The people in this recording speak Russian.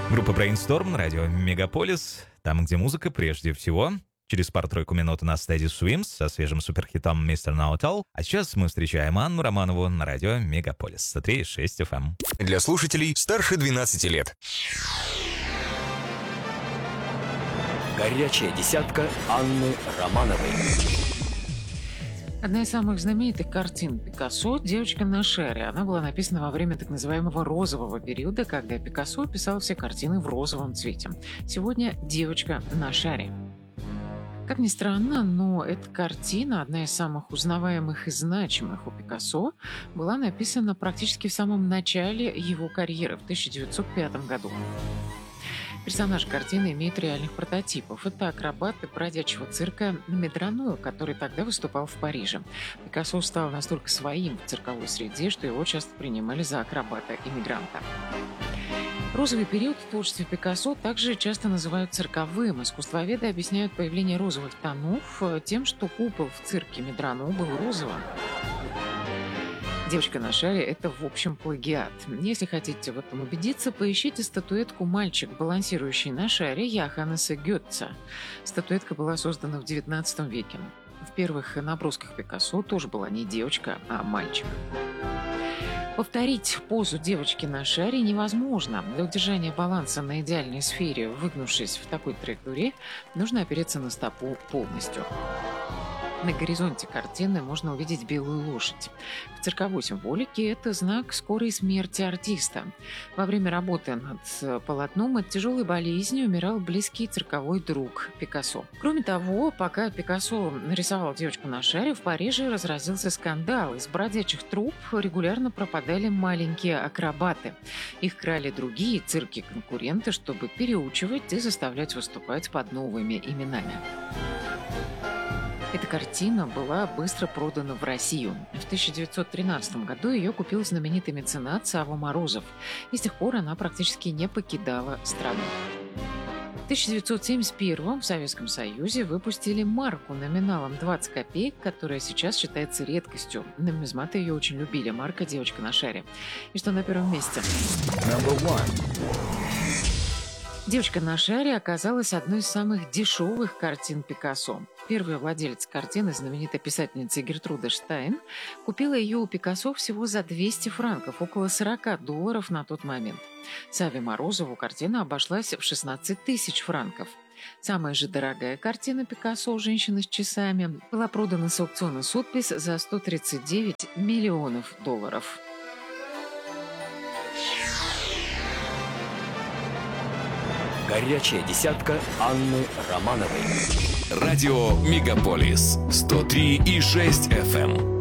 Группа Brainstorm на радио Мегаполис. Там, где музыка прежде всего. Через пару-тройку минут у нас Steady Swims со свежим суперхитом Mr. Know-It-All. А сейчас мы встречаем Анну Романову на радио Мегаполис. 103,6 FM. Для слушателей старше 12 лет. Горячая десятка Анны Романовой. Одна из самых знаменитых картин Пикассо «Девочка на шаре». Она была написана во время так называемого розового периода, когда Пикассо писал все картины в розовом цвете. Сегодня «Девочка на шаре». Как ни странно, но эта картина, одна из самых узнаваемых и значимых у Пикассо, была написана практически в самом начале его карьеры, в 1905 году. Персонаж картины имеет реальных прототипов. Это акробаты бродячего цирка Медрано, который тогда выступал в Париже. Пикассо стал настолько своим в цирковой среде, что его часто принимали за акробата-иммигранта. Розовый период в творчестве Пикассо также часто называют цирковым. Искусствоведы объясняют появление розовых тонов тем, что купол в цирке Медрано был розовым. «Девочка на шаре» — это, в общем, плагиат. Если хотите в этом убедиться, поищите статуэтку «Мальчик, балансирующий на шаре» Йоханнеса Гетца. Статуэтка была создана в XIX веке. В первых набросках Пикассо тоже была не девочка, а мальчик. Повторить позу девочки на шаре невозможно. Для удержания баланса на идеальной сфере, выгнувшись в такой траектории, нужно опереться на стопу полностью. На горизонте картины можно увидеть белую лошадь. В цирковой символике это знак скорой смерти артиста. Во время работы над полотном от тяжелой болезни умирал близкий цирковой друг Пикассо. Кроме того, пока Пикассо нарисовал «Девочку на шаре», в Париже разразился скандал. Из бродячих труп регулярно пропадали маленькие акробаты. Их крали другие цирки-конкуренты, чтобы переучивать и заставлять выступать под новыми именами. Эта картина была быстро продана в Россию. В 1913 году ее купил знаменитый меценат Савва Морозов, и с тех пор она практически не покидала страну. В 1971 в Советском Союзе выпустили марку номиналом 20 копеек, которая сейчас считается редкостью. Нумизматы ее очень любили. Марка «Девочка на шаре». И что на первом месте? «Девочка на шаре» оказалась одной из самых дешевых картин Пикассо. Первый владелец картины, знаменитая писательница Гертруда Штайн, купила ее у Пикассо всего за 200 франков, около $40 на тот момент. Савве Морозову картина обошлась в 16 тысяч франков. Самая же дорогая картина Пикассо «Женщина с часами» была продана с аукциона Сотбис за $139 миллионов. Горячая десятка Анны Романовой. Радио Мегаполис 103,6 FM.